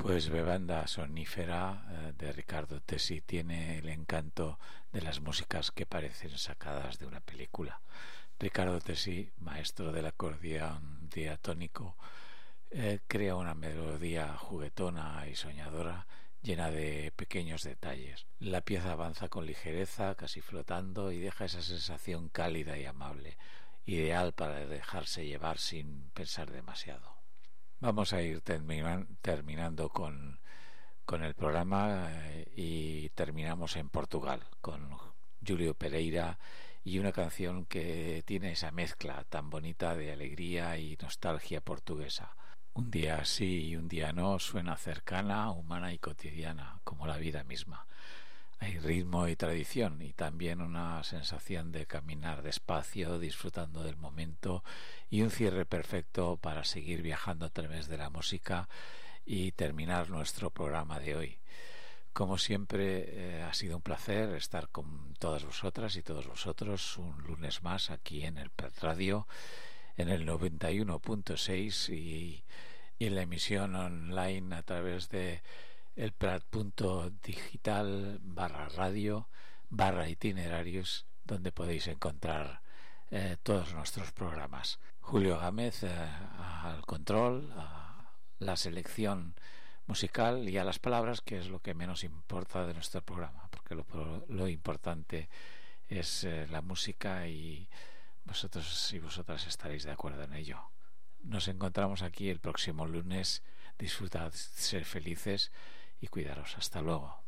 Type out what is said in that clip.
Pues Bebanda Sonífera de Ricardo Tesi tiene el encanto de las músicas que parecen sacadas de una película. Ricardo Tesi, maestro del acordeón diatónico, crea una melodía juguetona y soñadora llena de pequeños detalles. La pieza avanza con ligereza, casi flotando, y deja esa sensación cálida y amable, ideal para dejarse llevar sin pensar demasiado. Vamos a ir terminando con el programa y terminamos en Portugal con Julio Pereira y una canción que tiene esa mezcla tan bonita de alegría y nostalgia portuguesa. Un día sí y un día no, suena cercana, humana y cotidiana, como la vida misma. Hay ritmo y tradición y también una sensación de caminar despacio, disfrutando del momento, y un cierre perfecto para seguir viajando a través de la música y terminar nuestro programa de hoy. Como siempre, ha sido un placer estar con todas vosotras y todos vosotros un lunes más aquí en el Prat Radio, en el 91.6 y en la emisión online a través de el prat.digital/radio/itinerarios, donde podéis encontrar todos nuestros programas. Julio Gámez al control, a la selección musical y a las palabras, que es lo que menos importa de nuestro programa, porque lo importante es la música, y vosotros y vosotras estaréis de acuerdo en ello. Nos encontramos aquí el próximo lunes. Disfrutad, ser felices y cuidaros. Hasta luego.